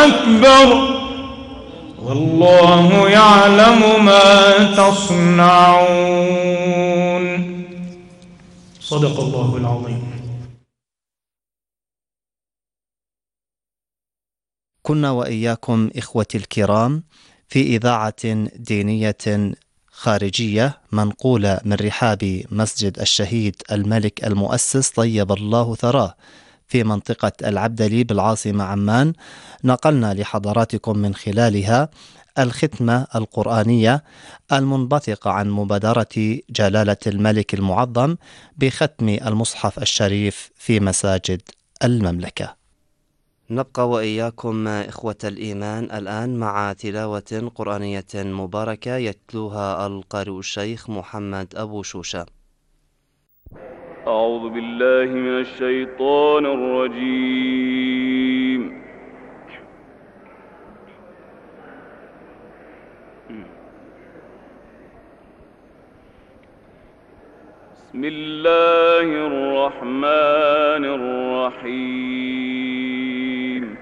أكبر والله يعلم ما تصنعون. صدق الله العظيم. كنا وإياكم إخوتي الكرام في إذاعة دينية خارجية منقولة من رحاب مسجد الشهيد الملك المؤسس طيب الله ثراه في منطقة العبدلي بالعاصمة عمان. نقلنا لحضراتكم من خلالها الختمة القرآنية المنبثقة عن مبادرة جلالة الملك المعظم بختم المصحف الشريف في مساجد المملكة. نبقى وإياكم إخوة الإيمان الآن مع تلاوة قرآنية مباركة يتلوها القارئ الشيخ محمد أبو شوشة. أعوذ بالله من الشيطان الرجيم. بسم الله الرحمن الرحيم.